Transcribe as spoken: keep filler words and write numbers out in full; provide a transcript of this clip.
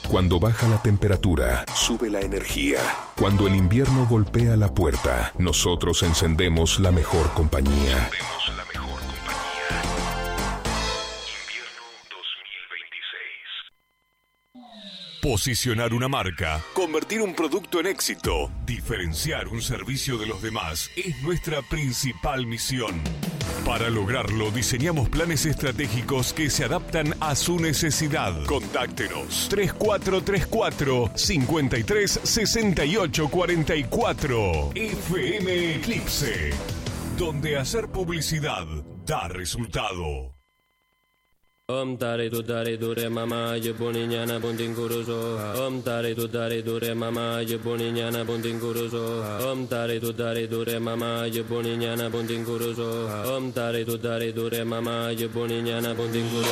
Cuando baja la temperatura, sube la energía. Cuando el invierno golpea la puerta, nosotros encendemos la mejor compañía. Encendemos la mejor compañía. Invierno dos mil veintiséis. Posicionar una marca, convertir un producto en éxito, diferenciar un servicio de los demás es nuestra principal misión. Para lograrlo, diseñamos planes estratégicos que se adaptan a su necesidad. Contáctenos tres cuatro tres cuatro, cinco tres seis ocho cuatro cuatro. F M Eclipse, donde hacer publicidad da resultado. Om tare tu tare dure mama ye boniñana bondin guruzo. Om tare tu tare dure mama ye boniñana bondin guruzo. Om tare tu tare dure mama ye boniñana bondin guruzo. Om tare tu tare dure mama ye boniñana bondin guruzo.